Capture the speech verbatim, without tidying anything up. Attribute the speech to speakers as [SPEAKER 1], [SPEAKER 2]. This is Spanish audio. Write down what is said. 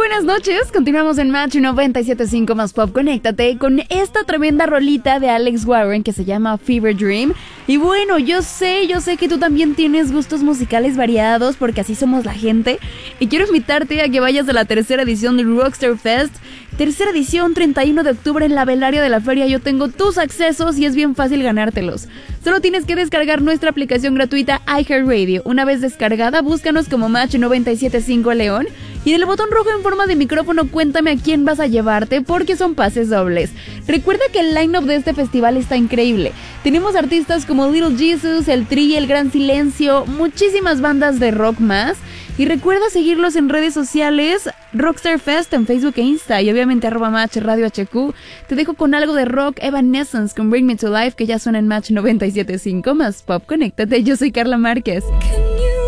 [SPEAKER 1] buenas noches, continuamos en Match noventa y siete punto cinco más Pop. Conéctate con esta tremenda rolita de Alex Warren que se llama Fever Dream. Y bueno, yo sé, yo sé que tú también tienes gustos musicales variados, porque así somos la gente. Y quiero invitarte a que vayas a la tercera edición del Rockstar Fest. Tercera edición, treinta y uno de octubre en la Velaria de la Feria. Yo tengo tus accesos y es bien fácil ganártelos. Solo tienes que descargar nuestra aplicación gratuita iHeartRadio. Una vez descargada, búscanos como Match noventa y siete punto cinco León. Y en el botón rojo en forma de micrófono, cuéntame a quién vas a llevarte, porque son pases dobles. Recuerda que el line-up de este festival está increíble. Tenemos artistas como Little Jesus, El Tri, El Gran Silencio, muchísimas bandas de rock más. Y recuerda seguirlos en redes sociales, Rockstar Fest en Facebook e Insta, y obviamente arroba Match Radio H Q. Te dejo con algo de rock, Evanescence con Bring Me to Life, que ya suena en Match noventa y siete punto cinco más Pop. Conéctate, yo soy Carla Márquez.